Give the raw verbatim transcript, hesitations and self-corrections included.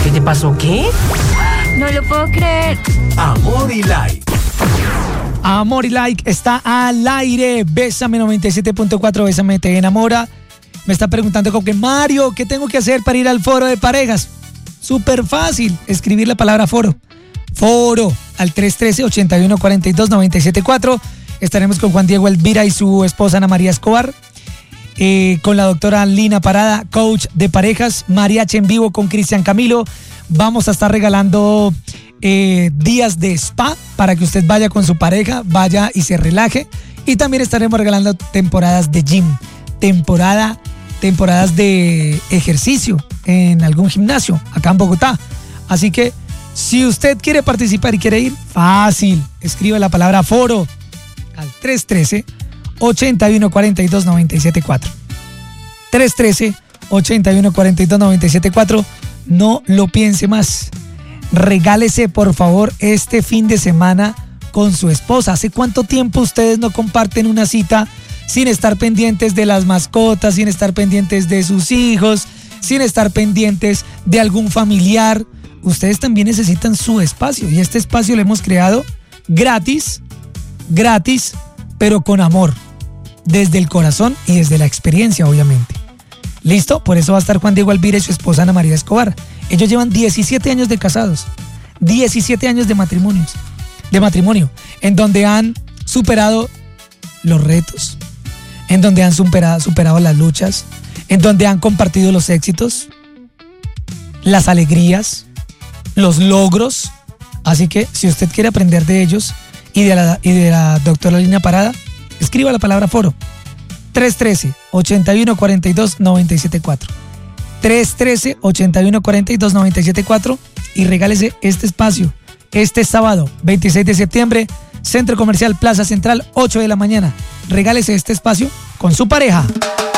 ¿Qué te pasó? ¿Qué? No lo puedo creer. Amor y Like. Amor y Like está al aire. Bésame noventa y siete punto cuatro, Bésame te enamora. Me está preguntando con que Mario, ¿qué tengo que hacer para ir al foro de parejas? Súper fácil, escribir la palabra foro. Foro al tres uno tres, ocho uno cuatro dos, nueve siete cuatro. Estaremos con Juan Diego Elvira y su esposa Ana María Escobar. Eh, con la doctora Lina Parada, coach de parejas. Mariachi en vivo con Cristian Camilo. Vamos a estar regalando eh, días de spa para que usted vaya con su pareja, vaya y se relaje. Y también estaremos regalando temporadas de gym, temporada, temporadas de ejercicio en algún gimnasio acá en Bogotá. Así que si usted quiere participar y quiere ir, fácil, escribe la palabra foro al tres uno tres, ocho uno cuatro dos, nueve siete cuatro. tres uno tres, ocho uno cuatro dos, nueve siete cuatro. No lo piense más. Regálese, por favor, este fin de semana con su esposa. ¿Hace cuánto tiempo ustedes no comparten una cita sin estar pendientes de las mascotas, sin estar pendientes de sus hijos, sin estar pendientes de algún familiar? Ustedes también necesitan su espacio y este espacio lo hemos creado gratis, gratis, pero con amor, desde el corazón y desde la experiencia, obviamente. ¿Listo? Por eso va a estar Juan Diego Elvira y su esposa Ana María Escobar. Ellos llevan diecisiete años de casados, diecisiete años de matrimonios, de matrimonio, en donde han superado los retos, en donde han superado, superado las luchas, en donde han compartido los éxitos, las alegrías, los logros. Así que si usted quiere aprender de ellos y de la, y de la doctora Lina Parada, escriba la palabra foro. tres uno tres, ocho uno cuatro dos, nueve siete cuatro. tres uno tres, ocho uno cuatro dos, nueve siete cuatro y regálese este espacio este sábado veintiséis de septiembre, Centro Comercial Plaza Central, ocho de la mañana. Regálese este espacio con su pareja.